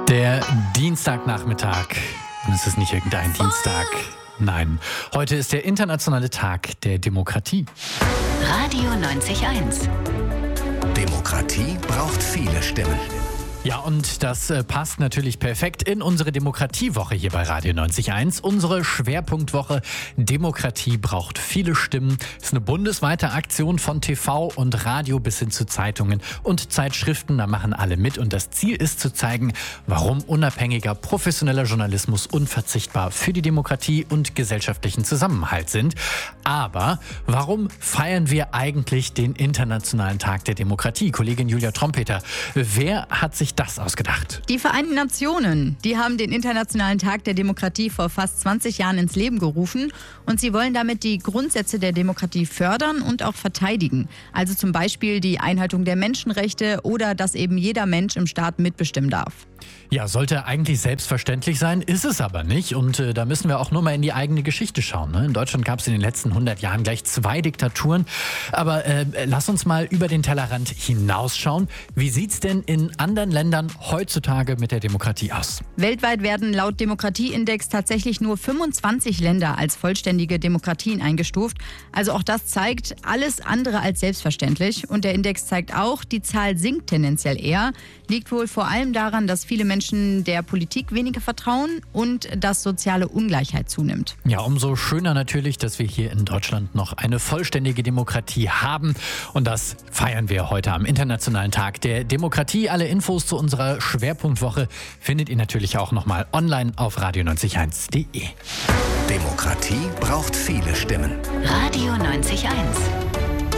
Der Dienstagnachmittag. Und es ist nicht irgendein Dienstag. Nein, heute ist der internationale Tag der Demokratie. Radio 90.1. Demokratie braucht viele Stimmen. Ja, und das passt natürlich perfekt in unsere Demokratiewoche hier bei Radio 90.1. Unsere Schwerpunktwoche Demokratie braucht viele Stimmen. Das ist eine bundesweite Aktion von TV und Radio bis hin zu Zeitungen und Zeitschriften. Da machen alle mit und das Ziel ist zu zeigen, warum unabhängiger, professioneller Journalismus unverzichtbar für die Demokratie und gesellschaftlichen Zusammenhalt sind. Aber warum feiern wir eigentlich den Internationalen Tag der Demokratie? Kollegin Julia Trompeter, wer hat sich das ausgedacht? Die Vereinten Nationen, die haben den Internationalen Tag der Demokratie vor fast 20 Jahren ins Leben gerufen und sie wollen damit die Grundsätze der Demokratie fördern und auch verteidigen. Also zum Beispiel die Einhaltung der Menschenrechte oder dass eben jeder Mensch im Staat mitbestimmen darf. Ja, sollte eigentlich selbstverständlich sein, ist es aber nicht. Und da müssen wir auch nur mal in die eigene Geschichte schauen. Ne? In Deutschland gab es in den letzten 100 Jahren gleich 2 Diktaturen. Aber lass uns mal über den Tellerrand hinausschauen. Wie sieht's denn in anderen Ländern heutzutage mit der Demokratie aus? Weltweit werden laut Demokratieindex tatsächlich nur 25 Länder als vollständige Demokratien eingestuft. Also auch das zeigt alles andere als selbstverständlich. Und der Index zeigt auch, die Zahl sinkt tendenziell eher. Liegt wohl vor allem daran, dass viele Menschen der Politik weniger vertrauen und dass soziale Ungleichheit zunimmt. Ja, umso schöner natürlich, dass wir hier in Deutschland noch eine vollständige Demokratie haben. Und das feiern wir heute am Internationalen Tag der Demokratie. Alle Infos zu unserer Schwerpunktwoche findet ihr natürlich auch nochmal online auf radio901.de. Demokratie braucht viele Stimmen. Radio 90.1.